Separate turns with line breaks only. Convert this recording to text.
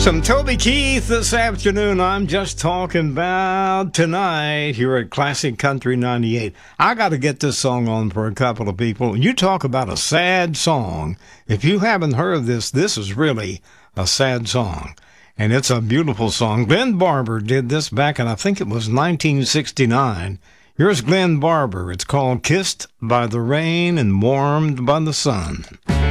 Some Toby Keith this afternoon. I'm just talking about tonight here at Classic Country 98. I got to get this song on for a couple of people. You talk about a sad song. If you haven't heard this is really a sad song. And it's a beautiful song. Glenn Barber did this back in, I think it was 1969. Here's Glenn Barber. It's called Kissed by the Rain and Warmed by the Sun.